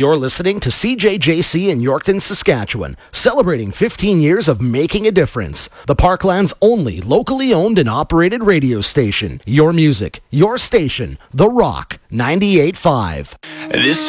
You're listening to CJJC in Yorkton, Saskatchewan, celebrating 15 years of making a difference. The Parkland's only locally owned and operated radio station. Your music, your station, The Rock 98.5. This